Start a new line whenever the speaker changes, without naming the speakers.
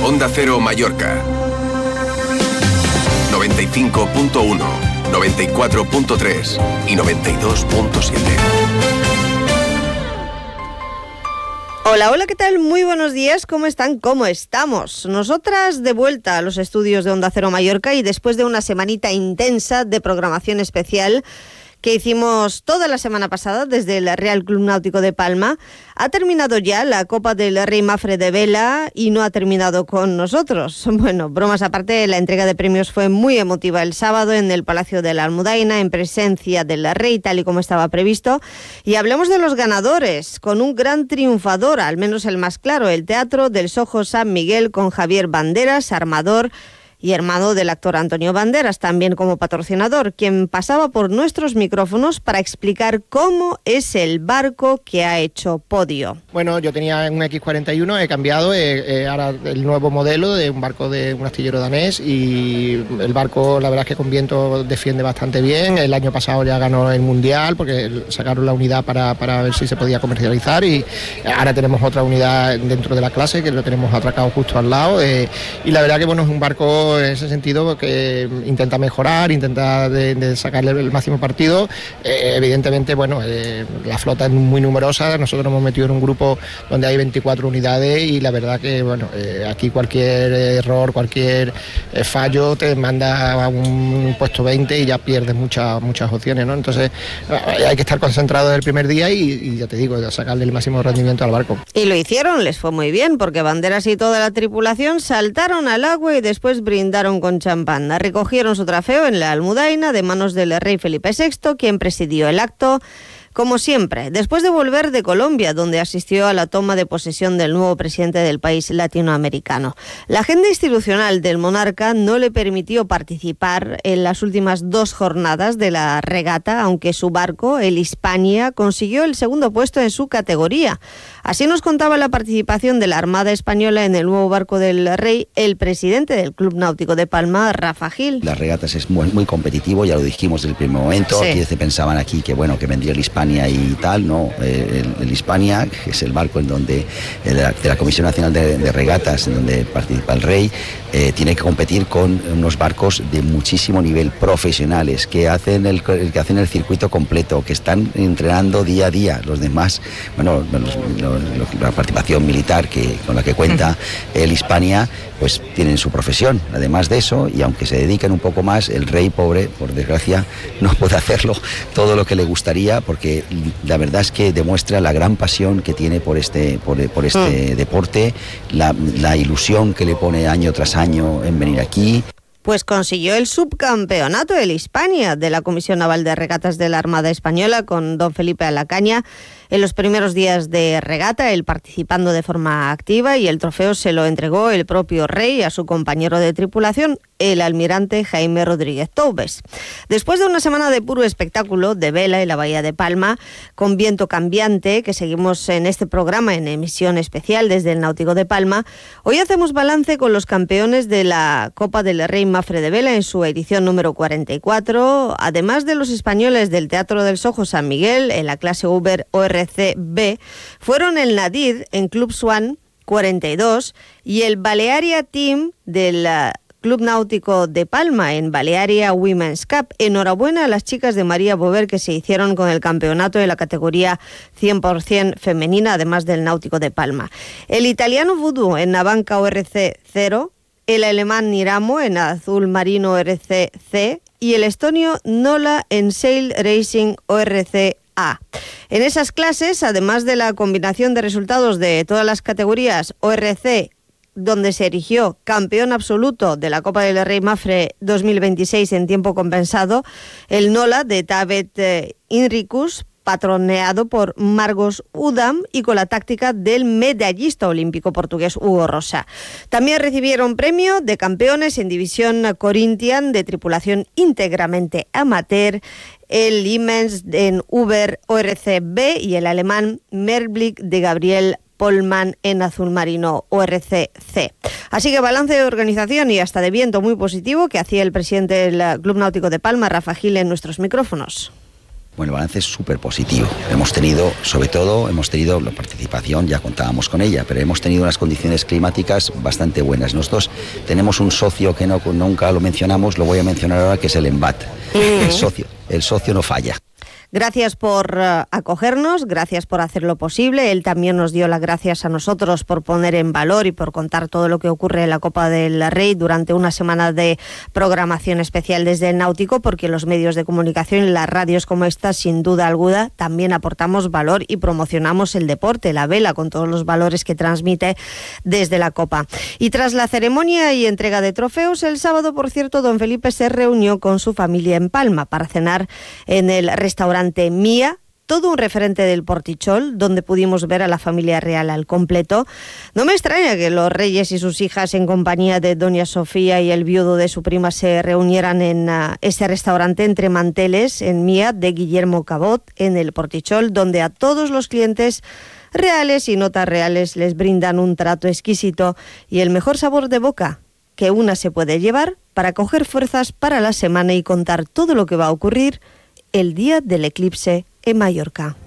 Onda Cero Mallorca. 95.1, 94.3 y 92.7.
Hola, hola, ¿qué tal? Muy buenos días, ¿cómo están? ¿Cómo estamos? Nosotras de vuelta a los estudios de Onda Cero Mallorca y después de una semanita intensa de programación especial que hicimos toda la semana pasada desde el Real Club Náutico de Palma, ha terminado ya la Copa del Rey Mafre de Vela y no ha terminado con nosotros. Bueno, bromas aparte, la entrega de premios fue muy emotiva el sábado en el Palacio de la Almudaina, en presencia del Rey, tal y como estaba previsto. Y hablemos de los ganadores, con un gran triunfador, al menos el más claro, el Teatro del Sojo San Miguel, con Javier Banderas, armador y hermano del actor Antonio Banderas, también como patrocinador, quien pasaba por nuestros micrófonos para explicar cómo es el barco que ha hecho podio.
Bueno, yo tenía un X41, he cambiado, ahora el nuevo modelo de un barco de un astillero danés, y el barco la verdad es que con viento defiende bastante bien. El año pasado ya ganó el Mundial porque sacaron la unidad para ver si se podía comercializar, y ahora tenemos otra unidad dentro de la clase que lo tenemos atracado justo al lado, y la verdad que bueno, es un barco en ese sentido que intenta mejorar, intenta de sacarle el máximo partido. Evidentemente, bueno, la flota es muy numerosa, nosotros nos hemos metido en un grupo donde hay 24 unidades y la verdad que bueno, aquí cualquier error, cualquier fallo te manda a un puesto 20 y ya pierdes muchas opciones, ¿no? Entonces hay que estar concentrado desde el primer día y ya te digo, sacarle el máximo rendimiento al barco.
Y lo hicieron, les fue muy bien, porque Banderas y toda la tripulación saltaron al agua y después brindaron con champán. Recogieron su trofeo en la Almudaina de manos del rey Felipe VI, quien presidió el acto, como siempre, después de volver de Colombia, donde asistió a la toma de posesión del nuevo presidente del país latinoamericano. La agenda institucional del monarca no le permitió participar en las últimas 2 jornadas de la regata, aunque su barco, el Hispania, consiguió el segundo puesto en su categoría. Así nos contaba la participación de la Armada Española en el nuevo barco del rey, el presidente del Club Náutico de Palma, Rafa Gil.
Las regatas es muy competitivo, ya lo dijimos desde el primer momento.
Sí.
Aquí pensaban aquí que bueno, que vendría el Hispania y tal, no, el Hispania, que es el barco en donde de la Comisión Nacional de Regatas, en donde participa el rey, tiene que competir con unos barcos de muchísimo nivel, profesionales, que hacen el circuito completo, que están entrenando día a día. Los demás, bueno, la participación militar con la que cuenta el Hispania, pues tienen su profesión, además de eso, y aunque se dedican un poco más, el rey, pobre, por desgracia, no puede hacerlo todo lo que le gustaría, porque la verdad es que demuestra la gran pasión que tiene por este deporte, la ilusión que le pone año tras año en venir aquí.
Pues consiguió el subcampeonato del Hispania de la Comisión Naval de Regatas de la Armada Española con don Felipe Alacaña en los primeros días de regata, él participando de forma activa, y el trofeo se lo entregó el propio rey a su compañero de tripulación, el almirante Jaime Rodríguez Toubes. Después de una semana de puro espectáculo de vela en la Bahía de Palma, con viento cambiante, que seguimos en este programa en emisión especial desde el Náutico de Palma, hoy hacemos balance con los campeones de la Copa del Rey Mafre de Vela en su edición número 44, además de los españoles del Teatro del Sojo San Miguel en la clase Uber ORC-B, fueron el Nadid en Club Swan 42 y el Balearia Team del Club Náutico de Palma en Balearia Women's Cup. Enhorabuena a las chicas de María Bover, que se hicieron con el campeonato de la categoría 100% femenina, además del Náutico de Palma. El italiano Voodoo en Navanca ORC 0, el alemán Niramo en Azul Marino ORC C y el estonio Nola en Sail Racing ORC A. En esas clases, además de la combinación de resultados de todas las categorías ORC, donde se erigió campeón absoluto de la Copa del Rey Mafre 2026 en tiempo compensado, el Nola de Tabet Inricus, patroneado por Margos Udam y con la táctica del medallista olímpico portugués Hugo Rosa. También recibieron premio de campeones en división Corinthian de tripulación íntegramente amateur, el Imens en Uber ORC-B y el alemán Merblick de Gabriel Polman en Azul Marino ORC-C. Así que balance de organización y hasta de viento muy positivo que hacía el presidente del Club Náutico de Palma, Rafa Gil, en nuestros micrófonos.
Bueno, el balance es súper positivo. Hemos tenido la participación, ya contábamos con ella, pero hemos tenido unas condiciones climáticas bastante buenas. Nosotros tenemos un socio que nunca lo mencionamos, lo voy a mencionar ahora, que es el ENVAT. El socio no falla.
Gracias por acogernos, gracias por hacer lo posible. Él también nos dio las gracias a nosotros por poner en valor y por contar todo lo que ocurre en la Copa del Rey durante una semana de programación especial desde el Náutico, porque los medios de comunicación y las radios como esta, sin duda alguna, también aportamos valor y promocionamos el deporte, la vela, con todos los valores que transmite desde la Copa. Y tras la ceremonia y entrega de trofeos, el sábado, por cierto, don Felipe se reunió con su familia en Palma para cenar en el restaurante Mía, todo un referente del Portichol, donde pudimos ver a la familia real al completo. No me extraña que los reyes y sus hijas, en compañía de doña Sofía y el viudo de su prima, se reunieran en ese restaurante entre manteles en Mía de Guillermo Cabot, en el Portichol, donde a todos los clientes reales y no tan reales les brindan un trato exquisito y el mejor sabor de boca que una se puede llevar para coger fuerzas para la semana y contar todo lo que va a ocurrir el día del eclipse en Mallorca.